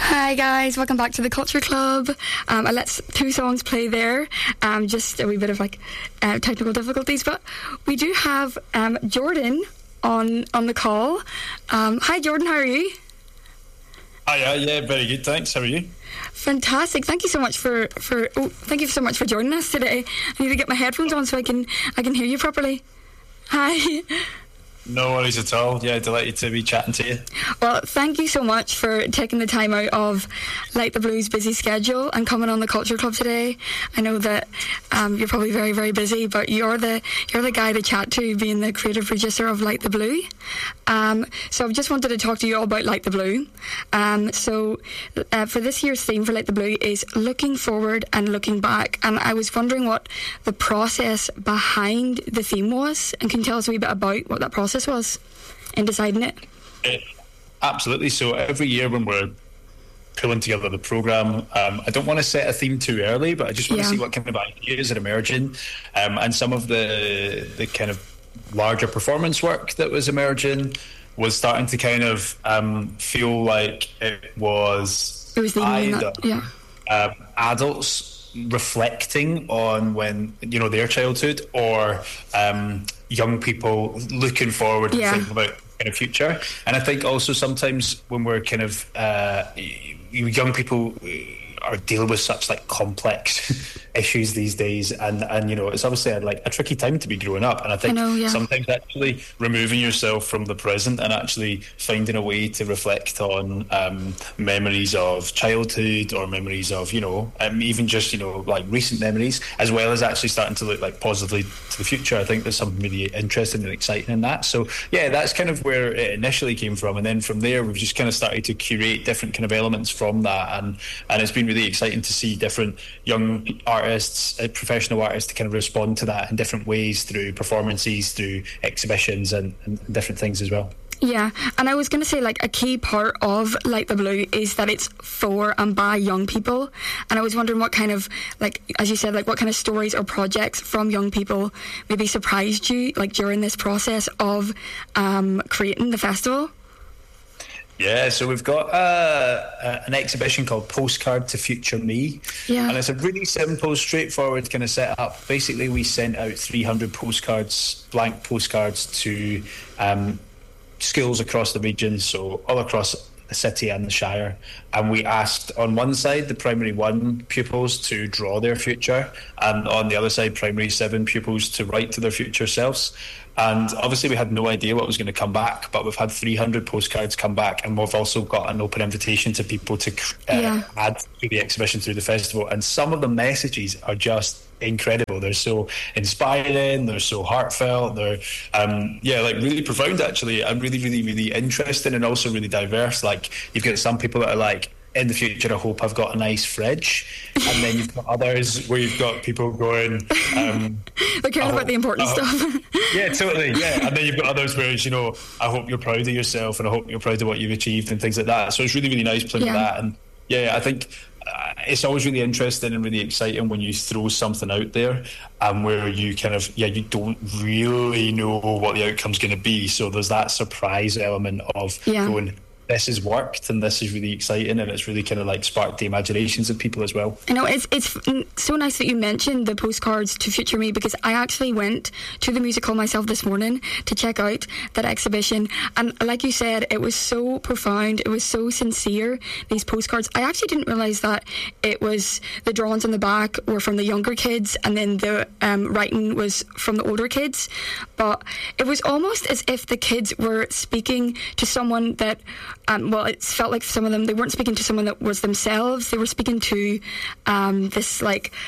Hi guys, welcome back to the Culture Club. I let two songs play there, just a wee bit of technical difficulties, but we do have Jordan on the call. Hi Jordan, how are you? Hi, yeah, very good, thanks. How are you? Fantastic. Thank you so much for joining us today. I need to get my headphones on so I can hear you properly. Hi. No worries at all. Yeah, delighted to be chatting to you. Well, thank you so much for taking the time out of Like the Blues' busy schedule and coming on the Culture Club today. I know that you're probably very, very busy, but you're the guy to chat to, being the creative producer of Like the Blue. So I just wanted to talk to you all about Like the Blue. For this year's theme for Like the Blue is looking forward and looking back. And I was wondering what the process behind the theme was, and can you tell us a wee bit about what that process was in deciding it? Absolutely. So every year when we're pulling together the programme, I don't want to set a theme too early, but I just want to see what kind of ideas are emerging, and some of the kind of larger performance work that was emerging was starting to kind of feel like it was adults reflecting on their childhood, or young people looking forward and thinking about kind of future. And I think also sometimes when we're kind of young people are dealing with such complex issues these days, and it's obviously a tricky time to be growing up, and I think sometimes actually removing yourself from the present and actually finding a way to reflect on memories of childhood, or memories of even just recent memories, as well as actually starting to look positively to the future. I think there's something really interesting and exciting in that. So that's kind of where it initially came from, and then from there we've just kind of started to curate different kind of elements from that, and it's been really exciting to see different young artists, professional artists, to kind of respond to that in different ways through performances, through exhibitions, and different things as well. Yeah, and I was going to say a key part of Like the Blue is that it's for and by young people, and I was wondering what kind of, as you said, what kind of stories or projects from young people maybe surprised you during this process of creating the festival. Yeah, so we've got an exhibition called Postcard to Future Me, and it's a really simple, straightforward kind of setup. Basically, we sent out 300 postcards, blank postcards, to schools across the region, so all across the city and the Shire, and we asked on one side the primary 1 pupils to draw their future, and on the other side primary 7 pupils to write to their future selves. And obviously we had no idea what was going to come back, but we've had 300 postcards come back, and we've also got an open invitation to people to add to the exhibition through the festival. And some of the messages are just incredible. They're so inspiring, they're so heartfelt, they're really profound actually, and really, really, really interesting, and also really diverse. You've got some people that are in the future, I hope I've got a nice fridge. And then you've got others where you've got people going... They're caring about the important stuff. Yeah, totally, yeah. And then you've got others where it's, I hope you're proud of yourself, and I hope you're proud of what you've achieved, and things like that. So it's really, really nice playing with that. And I think it's always really interesting and really exciting when you throw something out there, where you kind of, you don't really know what the outcome's going to be. So there's that surprise element of going... this has worked, and this is really exciting, and it's really kind of sparked the imaginations of people as well. I know, it's so nice that you mentioned the postcards to Future Me, because I actually went to the music hall myself this morning to check out that exhibition, and like you said, it was so profound, it was so sincere, these postcards. I actually didn't realise that it was the drawings on the back were from the younger kids, and then the writing was from the older kids, but it was almost as if the kids were speaking to someone that it felt like some of them, they weren't speaking to someone that was themselves, they were speaking to this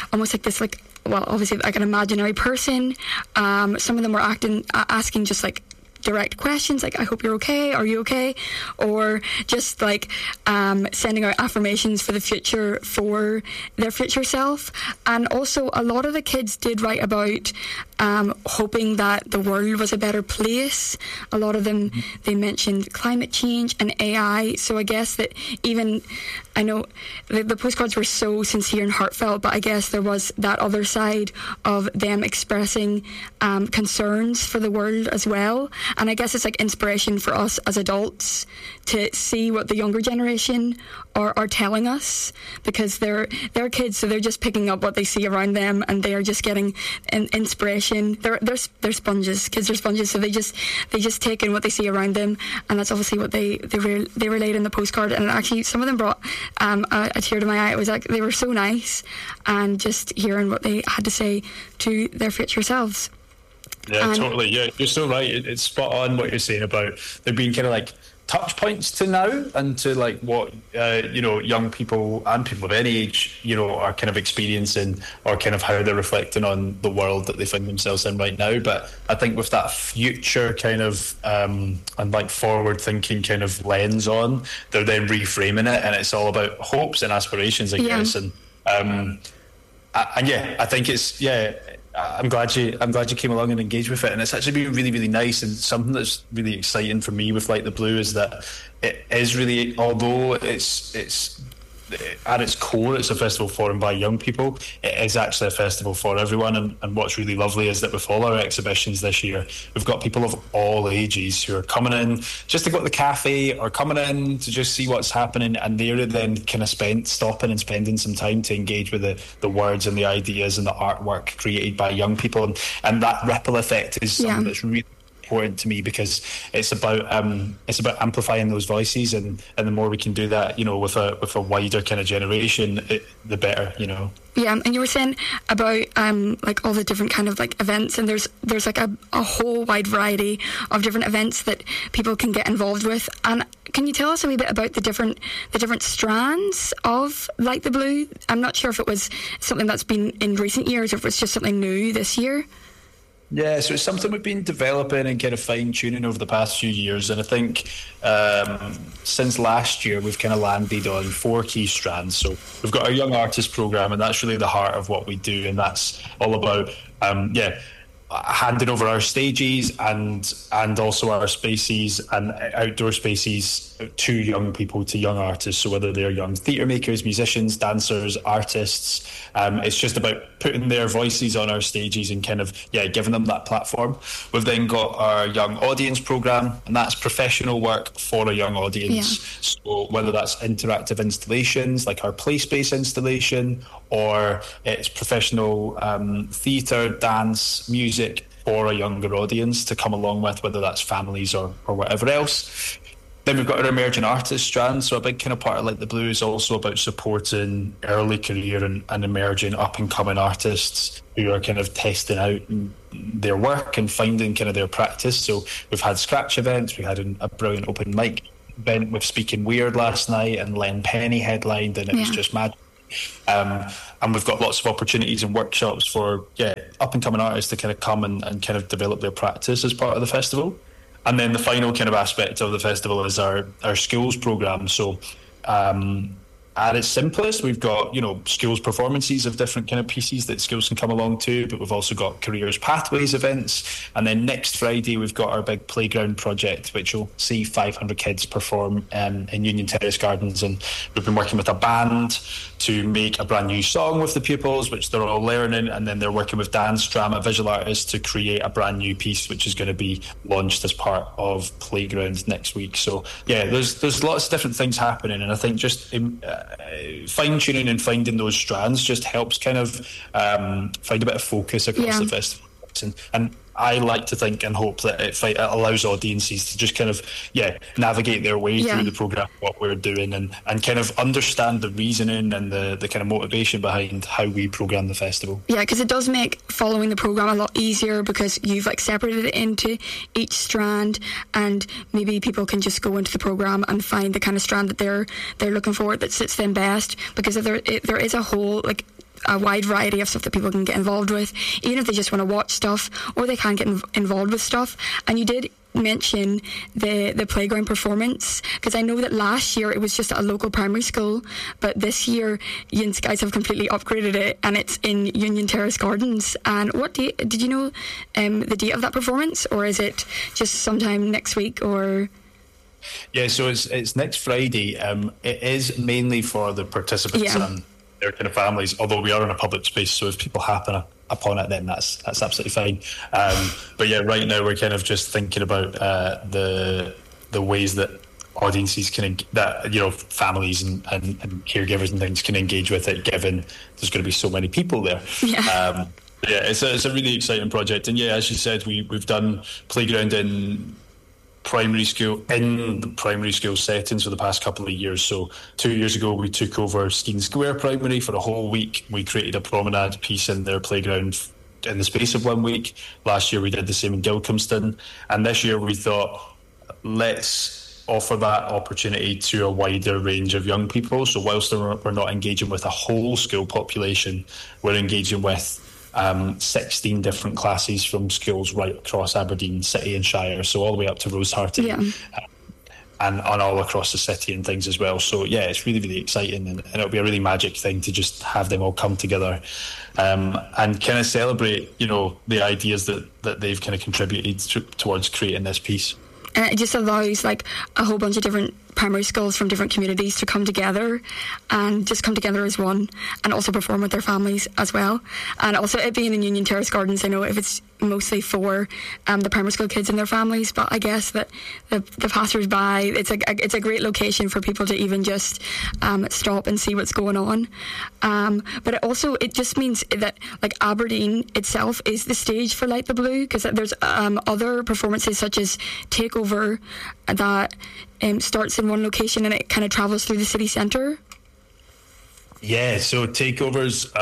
obviously an imaginary person. Some of them were asking just direct questions, I hope you're okay, are you okay, or just sending out affirmations for the future, for their future self. And also a lot of the kids did write about hoping that the world was a better place. A lot of them, they mentioned climate change and AI. So I guess that even, I know the postcards were so sincere and heartfelt, but I guess there was that other side of them expressing concerns for the world as well. And I guess it's like inspiration for us as adults to see what the younger generation are telling us, because they're kids, so they're just picking up what they see around them, and they're just getting inspiration. They're sponges. Kids are sponges, so they just take in what they see around them, and that's obviously what they relayed in the postcard. And actually, some of them brought a tear to my eye. It was like they were so nice, and just hearing what they had to say to their future selves. Yeah, totally. Yeah, you're so right. It's spot on what you're saying about there being kind of like touch points to now and to like what young people and people of any age are kind of experiencing, or kind of how they're reflecting on the world that they find themselves in right now. But I think with that future kind of and like forward thinking kind of lens on, they're then reframing it, and it's all about hopes and aspirations, I guess. And I think it's I'm glad you came along and engaged with it, and it's actually been really, really nice. And something that's really exciting for me with Like the Blue is that it is really, although it's at its core, it's a festival for and by young people, it is actually a festival for everyone. And what's really lovely is that with all our exhibitions this year, we've got people of all ages who are coming in just to go to the cafe, or coming in to just see what's happening, and they're then kind of stopping and spending some time to engage with the words and the ideas and the artwork created by young people. And that ripple effect is something that's really important to me, because it's about amplifying those voices, and the more we can do that, with a wider kind of generation, the better, Yeah, and you were saying about like all the different kind of like events, and there's like a whole wide variety of different events that people can get involved with. And can you tell us a wee bit about the different strands of Like the Blue? I'm not sure if it was something that's been in recent years, or if it's just something new this year. Yeah, so it's something we've been developing and kind of fine-tuning over the past few years. And I think since last year, we've kind of landed on 4 key strands. So we've got our Young Artist Programme, and that's really the heart of what we do. And that's all about, handing over our stages and also our spaces and outdoor spaces to young people, to young artists. So whether they're young theatre makers, musicians, dancers, artists, it's just about putting their voices on our stages and kind of giving them that platform. We've then got our Young Audience Programme, and that's professional work for a young audience. So whether that's interactive installations like our play space installation, or it's professional theatre, dance, music for a younger audience to come along with, whether that's families or whatever else. Then we've got our emerging artist strand. So a big kind of part of Like the Blue is also about supporting early career and emerging up and coming artists who are kind of testing out their work and finding kind of their practice. So we've had scratch events, we had a brilliant open mic event with Speaking Weird last night, and Len Penny headlined, and it was just magic. And we've got lots of opportunities and workshops for up and coming artists to kind of come and kind of develop their practice as part of the festival. And then the final kind of aspect of the festival is our schools programme. So at its simplest, we've got schools performances of different kind of pieces that schools can come along to, but we've also got careers pathways events. And then next Friday we've got our big playground project, which will see 500 kids perform in Union Terrace Gardens. And we've been working with a band to make a brand new song with the pupils, which they're all learning, and then they're working with dance, drama, visual artists to create a brand new piece, which is going to be launched as part of Playground next week. So there's lots of different things happening, and I think just fine-tuning and finding those strands just helps kind of find a bit of focus across the festival. And I like to think and hope that it allows audiences to just kind of navigate their way through the programme, what we're doing, and kind of understand the reasoning and the kind of motivation behind how we programme the festival. Yeah, because it does make following the programme a lot easier, because you've like separated it into each strand, and maybe people can just go into the programme and find the kind of strand that they're looking for that suits them best, because there is a whole a wide variety of stuff that people can get involved with, even if they just want to watch stuff, or they can get involved with stuff. And you did mention the playground performance, because I know that last year it was just at a local primary school, but this year you guys have completely upgraded it and it's in Union Terrace Gardens. And what date did you know the date of that performance, or is it just sometime next week? Or yeah, so it's next Friday. It is mainly for the participants and their kind of families, although we are in a public space, so if people happen upon it, then that's absolutely fine. But yeah, right now we're kind of just thinking about the ways that audiences families and caregivers and things can engage with it, given there's going to be so many people there. It's a really exciting project. And yeah, as you said, we've done playground in primary school settings for the past couple of years. So 2 years ago we took over Skein Square Primary for a whole week. We created a promenade piece in their playground in the space of 1 week. Last year we did the same in Gilcomston, and this year we thought, let's offer that opportunity to a wider range of young people. So whilst we're not engaging with a whole school population, we're engaging with 16 different classes from schools right across Aberdeen City and Shire, so all the way up to Rosehearty, and all across the city and things as well. So yeah, it's really, really exciting, and it'll be a really magic thing to just have them all come together and kind of celebrate, the ideas that they've kind of contributed towards creating this piece. And it just allows like a whole bunch of different primary schools from different communities to come together and just come together as one, and also perform with their families as well. And also it being in Union Terrace Gardens, I know if it's mostly for the primary school kids and their families, but I guess that the passers-by, it's a great location for people to even just stop and see what's going on. But it just means that like Aberdeen itself is the stage for Light the Blue, because there's other performances such as Takeover that starts in one location and it kind of travels through the city centre. Yeah, so takeovers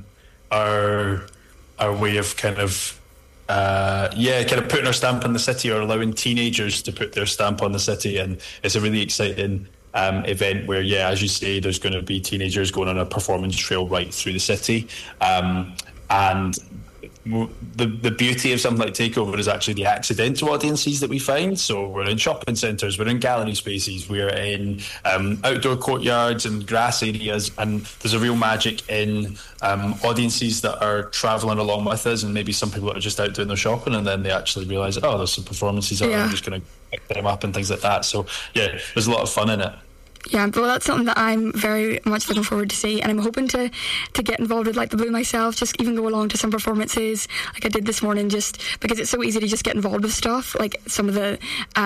are our way of kind of putting our stamp on the city, or allowing teenagers to put their stamp on the city. And it's a really exciting event where, as you say, there's going to be teenagers going on a performance trail right through the city. And the beauty of something like Takeover is actually the accidental audiences that we find. So we're in shopping centres, we're in gallery spaces, we're in outdoor courtyards and grass areas, and there's a real magic in audiences that are travelling along with us, and maybe some people that are just out doing their shopping and then they actually realise, there's some performances that I'm just going to pick them up and things like that. So yeah, there's a lot of fun in it. Yeah, well, that's something that I'm very much looking forward to see, and I'm hoping to get involved with Light the Blue myself, just even go along to some performances like I did this morning, just because it's so easy to just get involved with stuff, like some of the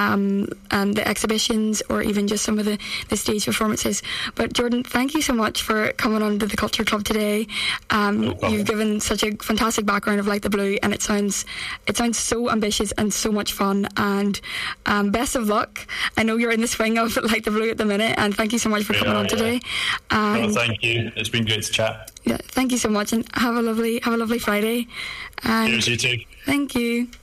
exhibitions, or even just some of the stage performances. But Jordan, thank you so much for coming on to the Culture Club today. You've given such a fantastic background of Light the Blue, and it sounds so ambitious and so much fun, and best of luck. I know you're in the swing of Light the Blue at the minute, and thank you so much for coming on today. Thank you. It's been great to chat. Yeah, thank you so much, and have a lovely Friday. And cheers, you too. Thank you.